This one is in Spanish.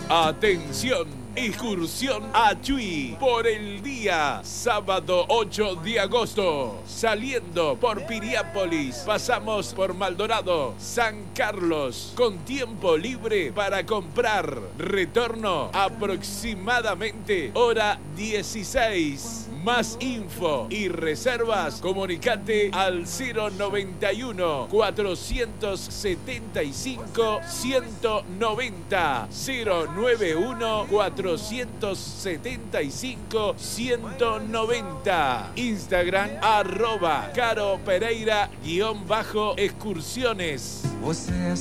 Atención, excursión a Chuy por el día sábado 8 de agosto. Saliendo por Piriápolis, pasamos por Maldonado, San Carlos, con tiempo libre para comprar. Retorno aproximadamente hora 16. Más info y reservas, comunicate al 091 475 190 091 475 190. Instagram @Caro Pereira_excursiones.